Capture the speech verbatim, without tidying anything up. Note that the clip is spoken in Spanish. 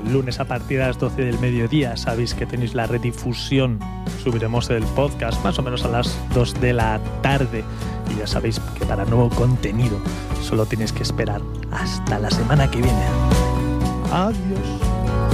lunes a partir de las doce del mediodía. Sabéis que tenéis la redifusión. Subiremos el podcast más o menos a las dos de la tarde. Y ya sabéis que para nuevo contenido solo tenéis que esperar hasta la semana que viene. Adiós.